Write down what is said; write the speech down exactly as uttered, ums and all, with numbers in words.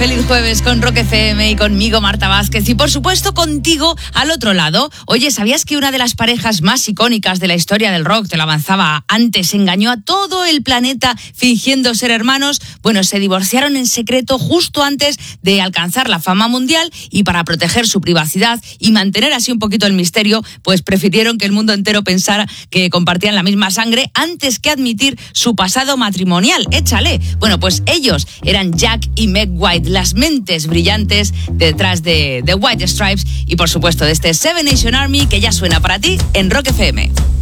feliz jueves con Rock F M y conmigo Marta Vázquez y por supuesto contigo al otro lado. Oye, ¿sabías que una de las parejas más icónicas de la historia del rock, te lo avanzaba antes, engañó a todo el planeta fingiendo ser hermanos? Bueno, se divorciaron en secreto justo antes de alcanzar la fama mundial y para proteger su privacidad y mantener así un poquito el misterio, pues prefirieron que el mundo entero pensara que compartían la misma sangre antes que admitir su pasado matrimonial. Échale. Bueno, pues ellos eran Jack y Meg White, las mentes brillantes detrás de The White Stripes y por supuesto de este Seven Nation Army que ya suena para ti en Rock F M.